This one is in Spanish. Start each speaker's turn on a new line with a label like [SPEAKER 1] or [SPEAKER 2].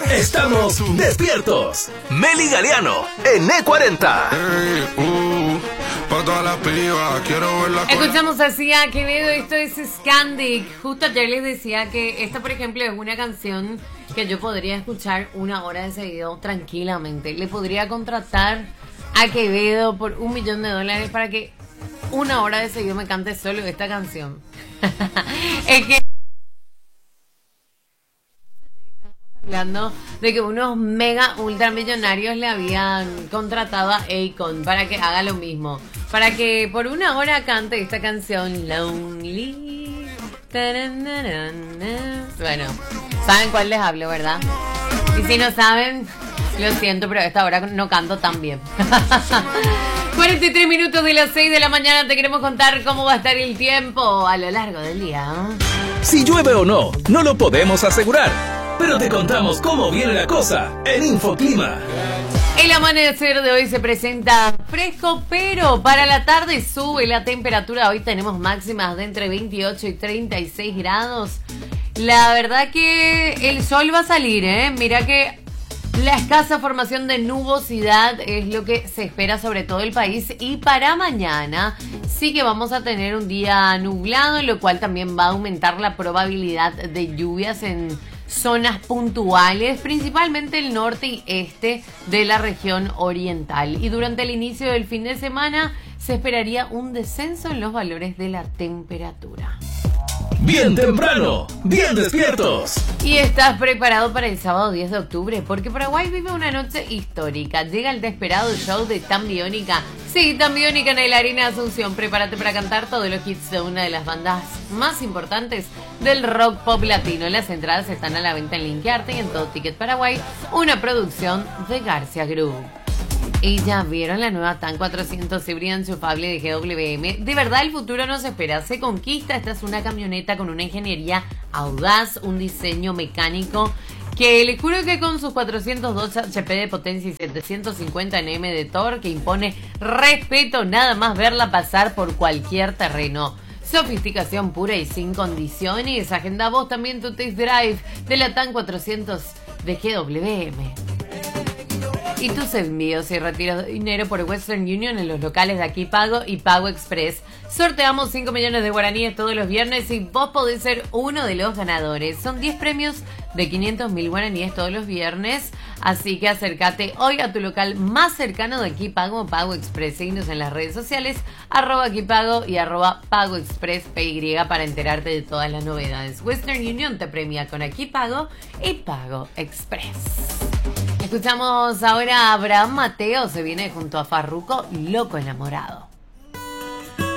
[SPEAKER 1] Estamos despiertos. Meli Galeano en E40.
[SPEAKER 2] Pa' todas las pibas, quiero verla.
[SPEAKER 3] Escuchamos así a Quevedo, esto es Scandic. Justo ayer les decía que esta, por ejemplo, es una canción que yo podría escuchar 1 hora de seguido tranquilamente. Le podría contratar a Quevedo por $1.000.000 para que 1 hora de seguido me cante solo esta canción. Es que hablando de que unos mega ultramillonarios le habían contratado a Akon para que haga lo mismo, para que por 1 hora cante esta canción Lonely. Bueno, saben cuál les hablo, ¿verdad? Y si no saben, lo siento, pero a esta hora no canto tan bien. 43 minutos de las 6 de la mañana, te queremos contar cómo va a estar el tiempo a lo largo del día.
[SPEAKER 1] Si llueve o no, no lo podemos asegurar, pero te contamos cómo viene la cosa en Infoclima.
[SPEAKER 3] El amanecer de hoy se presenta fresco, pero para la tarde sube la temperatura. Hoy tenemos máximas de entre 28 y 36 grados. La verdad que el sol va a salir, ¿eh? Mira que la escasa formación de nubosidad es lo que se espera sobre todo el país. Y para mañana sí que vamos a tener un día nublado, lo cual también va a aumentar la probabilidad de lluvias en zonas puntuales, principalmente el norte y este de la región oriental. Y durante el inicio del fin de semana se esperaría un descenso en los valores de la temperatura.
[SPEAKER 1] Bien temprano, bien despiertos.
[SPEAKER 3] Y estás preparado para el sábado 10 de octubre, porque Paraguay vive una noche histórica. Llega el desesperado show de Tan Biónica. Sí, Tan Biónica en el Arena Asunción. Prepárate para cantar todos los hits de una de las bandas más importantes del rock pop latino. Las entradas están a la venta en Linkearte y en Todo Ticket Paraguay, una producción de García Group. Y ya vieron la nueva TAN 400 híbrida enchufable de GWM. De verdad el futuro nos espera, se conquista. Esta es una camioneta con una ingeniería audaz, un diseño mecánico que le juro que con sus 402 HP de potencia y 750 Nm de torque impone respeto nada más verla pasar por cualquier terreno. Sofisticación pura y sin condiciones. Agenda vos también tu test drive de la TAN 400 de GWM. Y tus envíos y retiros de dinero por Western Union en los locales de Aquí Pago y Pago Express. Sorteamos 5 millones de guaraníes todos los viernes y vos podés ser uno de los ganadores. Son 10 premios de 500.000 guaraníes todos los viernes. Así que acércate hoy a tu local más cercano de Aquí Pago o Pago Express. Síguenos en las redes sociales @Aquí Pago y @Pago Express PY para enterarte de todas las novedades. Western Union te premia con Aquí Pago y Pago Express. Escuchamos ahora a Abraham Mateo, se viene junto a Farruko, Loco Enamorado.